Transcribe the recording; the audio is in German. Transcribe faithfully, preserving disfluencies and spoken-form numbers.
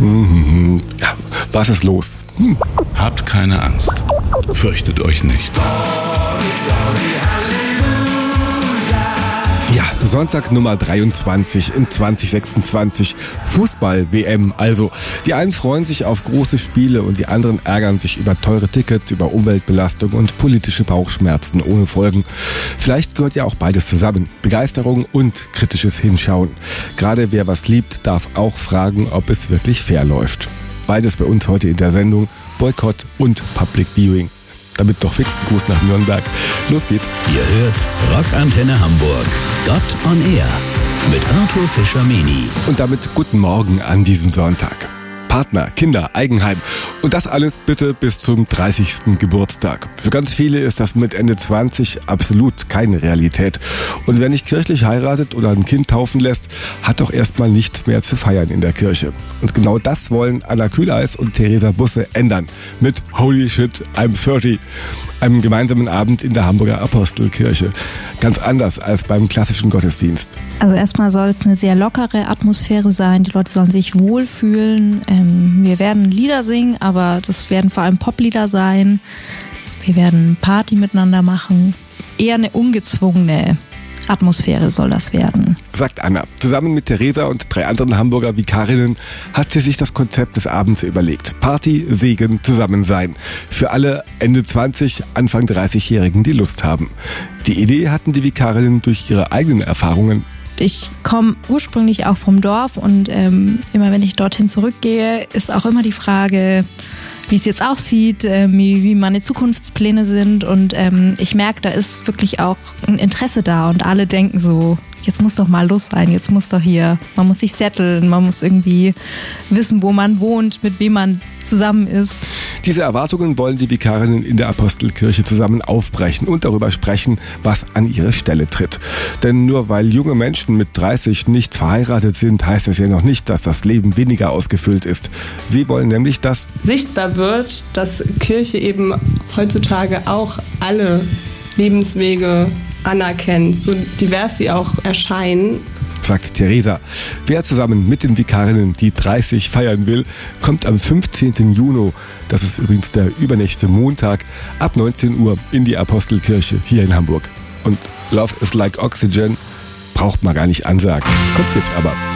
Mhm. Ja, was ist los? Hm. Habt keine Angst. Fürchtet euch nicht. Ja, Sonntag Nummer dreiundzwanzig in zwanzig sechsundzwanzig. Fußball-W M also. Die einen freuen sich auf große Spiele und die anderen ärgern sich über teure Tickets, über Umweltbelastung und politische Bauchschmerzen ohne Folgen. Vielleicht gehört ja auch beides zusammen. Begeisterung und kritisches Hinschauen. Gerade wer was liebt, darf auch fragen, ob es wirklich fair läuft. Beides bei uns heute in der Sendung. Boykott und Public Viewing. Damit doch fix ein Gruß nach Nürnberg. Los geht's. Ihr hört Rockantenne Hamburg. Gott on Air mit Arthur Fischer-Meni. Und damit guten Morgen an diesem Sonntag. Partner, Kinder, Eigenheim und das alles bitte bis zum dreißigsten Geburtstag. Für ganz viele ist das mit Ende zwanzig absolut keine Realität. Und wer nicht kirchlich heiratet oder ein Kind taufen lässt, hat doch erstmal nichts mehr zu feiern in der Kirche. Und genau das wollen Anna Kühleis und Theresa Busse ändern mit Holy Shit, I'm thirty. Einem gemeinsamen Abend in der Hamburger Apostelkirche. Ganz anders als beim klassischen Gottesdienst. Also erstmal soll es eine sehr lockere Atmosphäre sein. Die Leute sollen sich wohlfühlen. Ähm, wir werden Lieder singen, aber das werden vor allem Poplieder sein. Wir werden Party miteinander machen. Eher eine ungezwungene Atmosphäre soll das werden. Sagt Anna. Zusammen mit Theresa und drei anderen Hamburger Vikarinnen hat sie sich das Konzept des Abends überlegt. Party, Segen, Zusammensein. Für alle Ende zwanzig, Anfang dreißigjährigen, die Lust haben. Die Idee hatten die Vikarinnen durch ihre eigenen Erfahrungen. Ich komme ursprünglich auch vom Dorf und ähm, immer wenn ich dorthin zurückgehe, ist auch immer die Frage, wie es jetzt aussieht, äh, wie, wie meine Zukunftspläne sind und ähm, ich merke, da ist wirklich auch ein Interesse da und alle denken so, jetzt muss doch mal Lust sein, jetzt muss doch hier, man muss sich setteln, man muss irgendwie wissen, wo man wohnt, mit wem man zusammen ist. Diese Erwartungen wollen die Vikarinnen in der Apostelkirche zusammen aufbrechen und darüber sprechen, was an ihre Stelle tritt. Denn nur weil junge Menschen mit dreißig nicht verheiratet sind, heißt das ja noch nicht, dass das Leben weniger ausgefüllt ist. Sie wollen nämlich, dass sichtbar wird, dass Kirche eben heutzutage auch alle Lebenswege anerkennt, so divers sie auch erscheinen. Sagt Theresa. Wer zusammen mit den Vikarinnen die dreißig feiern will, kommt am fünfzehnten Juni, das ist übrigens der übernächste Montag, ab neunzehn Uhr in die Apostelkirche hier in Hamburg. Und Love is like Oxygen braucht man gar nicht ansagen. Kommt jetzt aber.